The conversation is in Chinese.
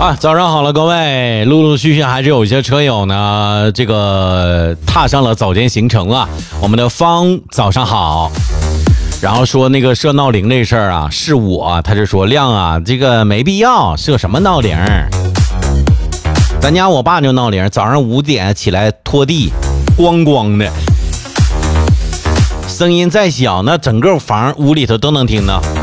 早上好了，各位，陆陆续续还是有一些车友呢，这个踏上了早间行程啊。我们的方早上好，然后说那个设闹铃这事儿啊，是我，他就说亮啊，这个没必要设什么闹铃，咱家我爸就闹铃，早上5点起来拖地，咣咣的，声音再小，那整个屋里头都能听到。